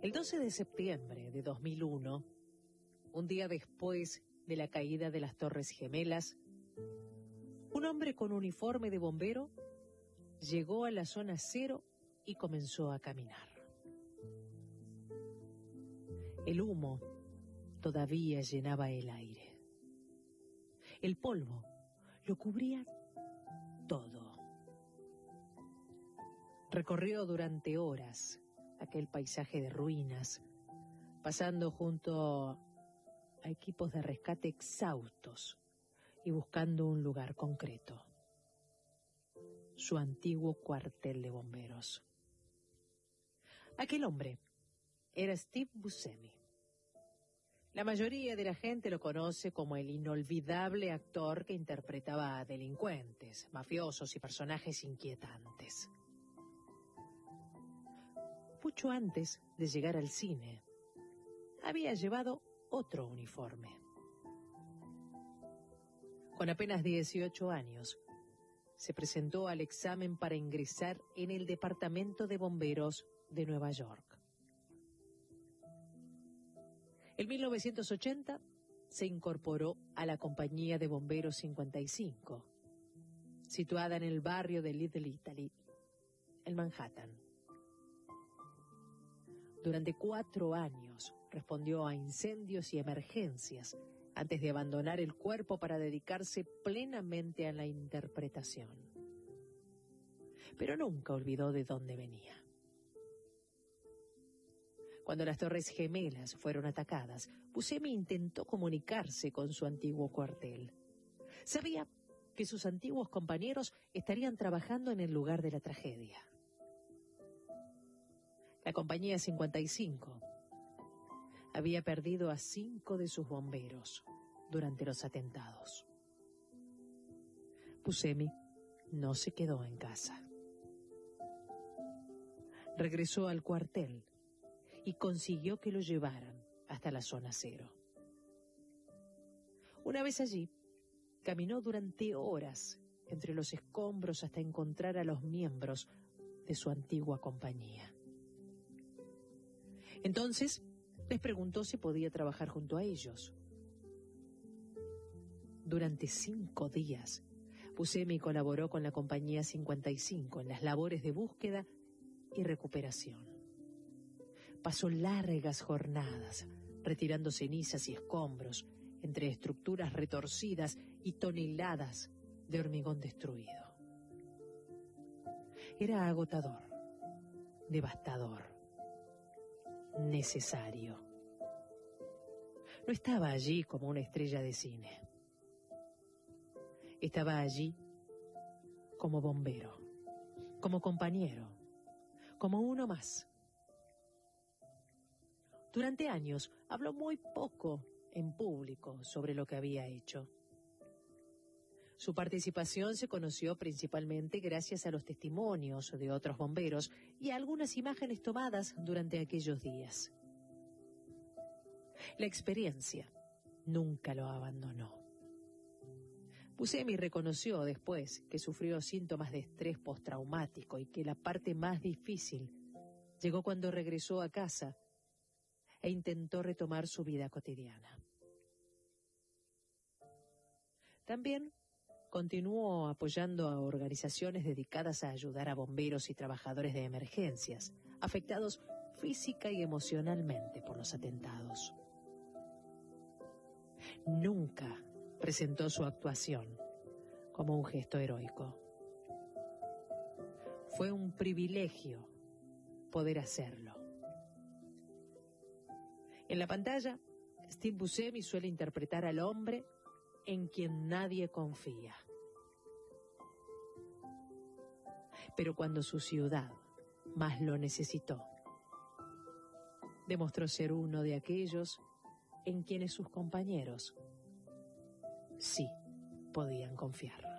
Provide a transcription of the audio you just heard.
El 12 de septiembre de 2001, un día después de la caída de las Torres Gemelas, un hombre con uniforme de bombero llegó a la zona cero y comenzó a caminar. El humo todavía llenaba el aire. El polvo lo cubría todo. Recorrió durante horas aquel paisaje de ruinas, pasando junto a equipos de rescate exhaustos y buscando un lugar concreto: su antiguo cuartel de bomberos. Aquel hombre era Steve Buscemi. La mayoría de la gente lo conoce como el inolvidable actor que interpretaba a delincuentes, mafiosos y personajes inquietantes. Mucho antes de llegar al cine, había llevado otro uniforme. Con apenas 18 años, se presentó al examen para ingresar en el Departamento de Bomberos de Nueva York. En 1980 se incorporó a la Compañía de Bomberos 55, situada en el barrio de Little Italy, en Manhattan. Durante 4 años respondió a incendios y emergencias antes de abandonar el cuerpo para dedicarse plenamente a la interpretación. Pero nunca olvidó de dónde venía. Cuando las Torres Gemelas fueron atacadas, Buscemi intentó comunicarse con su antiguo cuartel. Sabía que sus antiguos compañeros estarían trabajando en el lugar de la tragedia. La Compañía 55 había perdido a 5 de sus bomberos durante los atentados. Buscemi no se quedó en casa. Regresó al cuartel y consiguió que lo llevaran hasta la zona cero. Una vez allí, caminó durante horas entre los escombros hasta encontrar a los miembros de su antigua compañía. Entonces, les preguntó si podía trabajar junto a ellos. Durante 5 días, Buscemi colaboró con la Compañía 55 en las labores de búsqueda y recuperación. Pasó largas jornadas retirando cenizas y escombros entre estructuras retorcidas y toneladas de hormigón destruido. Era agotador, devastador, necesario. No estaba allí como una estrella de cine. Estaba allí como bombero, como compañero, como uno más. Durante años habló muy poco en público sobre lo que había hecho. Su participación se conoció principalmente gracias a los testimonios de otros bomberos y a algunas imágenes tomadas durante aquellos días. La experiencia nunca lo abandonó. Buscemi reconoció después que sufrió síntomas de estrés postraumático y que la parte más difícil llegó cuando regresó a casa e intentó retomar su vida cotidiana. También continuó apoyando a organizaciones dedicadas a ayudar a bomberos y trabajadores de emergencias, afectados física y emocionalmente por los atentados. Nunca presentó su actuación como un gesto heroico. Fue un privilegio poder hacerlo. En la pantalla, Steve Buscemi suele interpretar al hombre en quien nadie confía. Pero cuando su ciudad más lo necesitó, demostró ser uno de aquellos en quienes sus compañeros sí podían confiar.